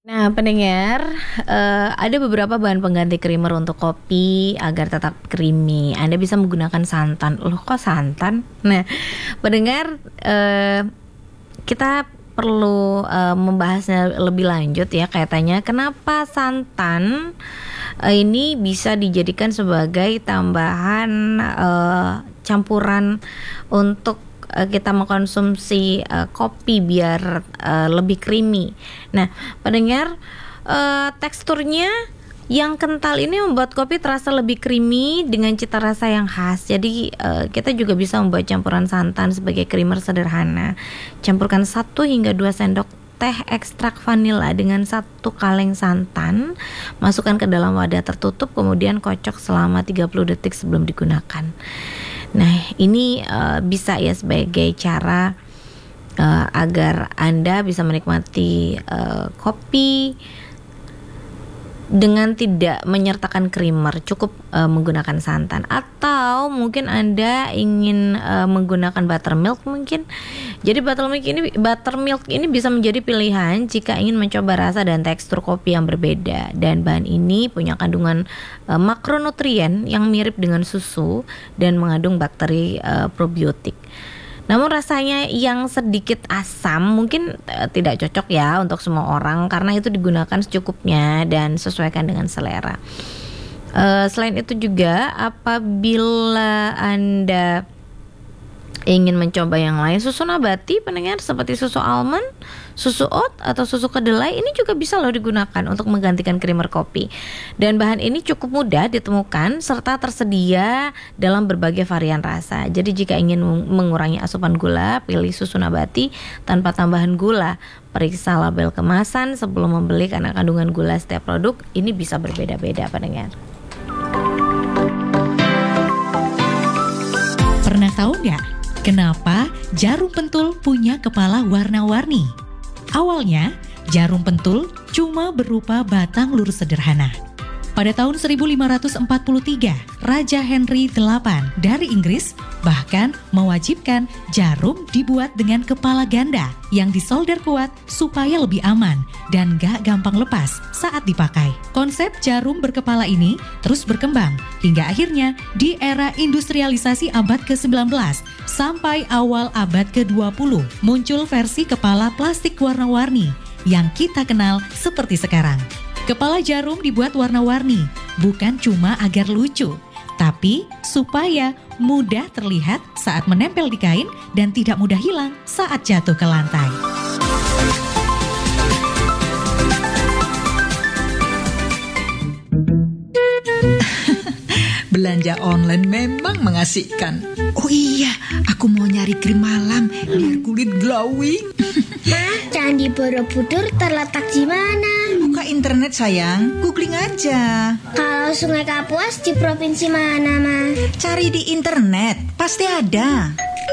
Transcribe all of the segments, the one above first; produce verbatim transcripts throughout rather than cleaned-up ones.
Nah, pendengar, eh, ada beberapa bahan pengganti creamer untuk kopi agar tetap creamy. Anda bisa menggunakan santan. Loh, kok santan? Nah, pendengar, eh, kita perlu eh, membahasnya lebih lanjut ya, kaitannya kenapa santan eh, ini bisa dijadikan sebagai tambahan eh, campuran untuk kita mengkonsumsi uh, kopi biar uh, lebih creamy. Nah, pendengar, uh, teksturnya yang kental ini membuat kopi terasa lebih creamy dengan cita rasa yang khas. Jadi uh, kita juga bisa membuat campuran santan sebagai creamer sederhana. Campurkan satu hingga dua sendok teh ekstrak vanila dengan satu kaleng santan. Masukkan ke dalam wadah tertutup, kemudian kocok selama tiga puluh detik sebelum digunakan. Nah, ini uh, bisa ya sebagai cara uh, agar Anda bisa menikmati uh, kopi dengan tidak menyertakan creamer, cukup uh, menggunakan santan. Atau mungkin Anda ingin uh, menggunakan buttermilk mungkin. Jadi buttermilk ini buttermilk ini bisa menjadi pilihan jika ingin mencoba rasa dan tekstur kopi yang berbeda. Dan bahan ini punya kandungan uh, makronutrien yang mirip dengan susu dan mengandung bakteri uh, probiotik. Namun rasanya yang sedikit asam mungkin uh, tidak cocok ya untuk semua orang, karena itu digunakan secukupnya dan sesuaikan dengan selera. Uh, selain itu juga apabila Anda ingin mencoba yang lain, susu nabati pendengar seperti susu almond, susu oat atau susu kedelai ini juga bisa loh digunakan untuk menggantikan creamer kopi. Dan bahan ini cukup mudah ditemukan serta tersedia dalam berbagai varian rasa. Jadi jika ingin mengurangi asupan gula, pilih susu nabati tanpa tambahan gula. Periksa label kemasan sebelum membeli karena kandungan gula setiap produk ini bisa berbeda-beda pendengar. Pernah tahu nggak kenapa jarum pentul punya kepala warna-warni? Awalnya, jarum pentul cuma berupa batang lurus sederhana. Pada tahun seribu lima ratus empat puluh tiga, Raja Henry delapan dari Inggris bahkan mewajibkan jarum dibuat dengan kepala ganda yang disolder kuat supaya lebih aman dan gak gampang lepas saat dipakai. Konsep jarum berkepala ini terus berkembang hingga akhirnya di era industrialisasi abad ke sembilan belas sampai awal abad ke dua puluh muncul versi kepala plastik warna-warni yang kita kenal seperti sekarang. Kepala jarum dibuat warna-warni, bukan cuma agar lucu, tapi supaya mudah terlihat saat menempel di kain dan tidak mudah hilang saat jatuh ke lantai. Belanja online memang mengasihkan. Oh iya, aku mau nyari krim malam biar kulit glowing. Hah? Candi Borobudur terletak di mana? Buka internet sayang, googling aja. Kalau Sungai Kapuas di provinsi mana, Ma? Cari di internet, pasti ada.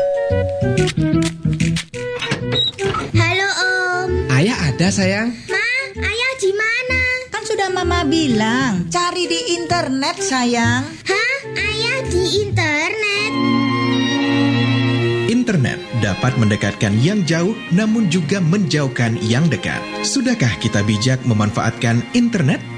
Halo Om. Ayah ada sayang. Ma, Ayah di mana? Kan sudah Mama bilang, cari di internet sayang. Hah? Ayah di internet? Internet dapat mendekatkan yang jauh namun juga menjauhkan yang dekat. Sudahkah kita bijak memanfaatkan internet?